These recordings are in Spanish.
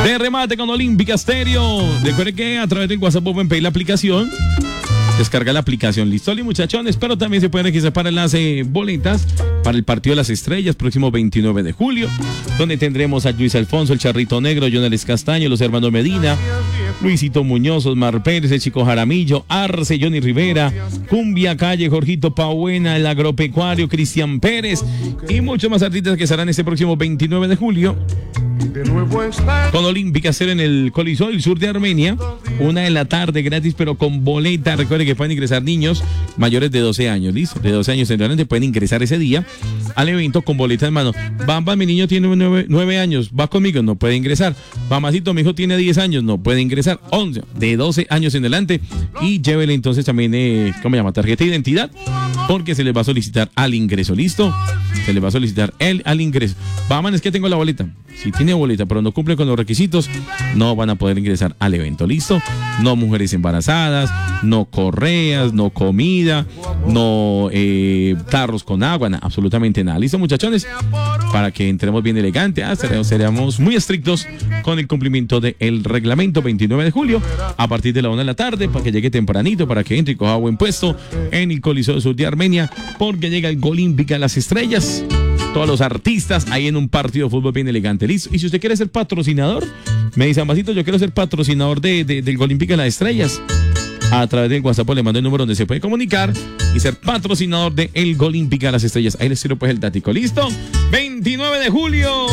de remate con Olímpica Stereo. Recuerde que a través del WhatsApp pueden pedir la aplicación. Descarga la aplicación, listo, muchachones. Pero también se pueden registrar para las boletas para el partido de las estrellas, próximo 29 de julio, donde tendremos a Luis Alfonso, el Charrito Negro, Jonales Castaño, los hermanos Medina, Luisito Muñoz, Osmar Pérez, el Chico Jaramillo, Arce, Johnny Rivera, Cumbia Calle, Jorgito Pauena, el Agropecuario, Cristian Pérez y muchos más artistas que estarán este próximo 29 de julio con Olímpica Stereo en el Coliseo del Sur de Armenia, 1 de la tarde, gratis, pero con boleta. Recuerden que pueden ingresar niños mayores de 12 años, ¿listo? De 12 años en adelante pueden ingresar ese día al evento con boleta en mano. Bamba, mi niño tiene 9 años, va conmigo, no puede ingresar. Mamacito, mi hijo tiene 10 años, no puede ingresar. 11, de 12 años en adelante. Y llévele entonces también, ¿cómo se llama? Tarjeta de identidad, porque se les va a solicitar al ingreso, ¿listo? Se les va a solicitar al ingreso. Bamba, es que tengo la boleta. Si tiene boleta, pero no cumple con los requisitos, no van a poder ingresar al evento, ¿listo? No mujeres embarazadas, no correas, no comida, no tarros con agua, absolutamente nada. ¿Listo, muchachones? Para que entremos bien elegante, seremos muy estrictos con el cumplimiento del reglamento. 29 de julio, a partir de la 1 de la tarde, para que llegue tempranito, para que entre y coja buen puesto en el Coliseo Sur de Armenia, porque llega el Olímpica Las Estrellas. Todos los artistas ahí en un partido de fútbol bien elegante, listo. Y si usted quiere ser patrocinador, me dice, Ambasito, yo quiero ser patrocinador del Olímpica Las Estrellas. A través del WhatsApp le mando el número donde se puede comunicar y ser patrocinador de el Olímpica Las Estrellas. Ahí les tiro pues el dático, ¿listo? 29 de julio.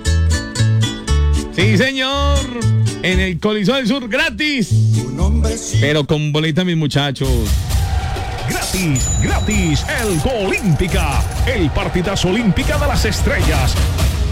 Sí, señor. En el Coliseo del Sur, gratis. Pero con boleta, mis muchachos. Gratis, el Olímpica, el partidazo Olímpica de las Estrellas.